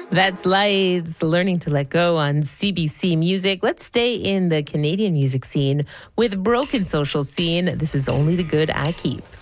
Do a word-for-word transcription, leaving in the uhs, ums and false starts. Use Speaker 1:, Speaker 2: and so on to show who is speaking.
Speaker 1: That's Lights, Learning to Let Go on C B C Music. Let's stay in the Canadian music scene with Broken Social Scene. This is Only the Good I Keep.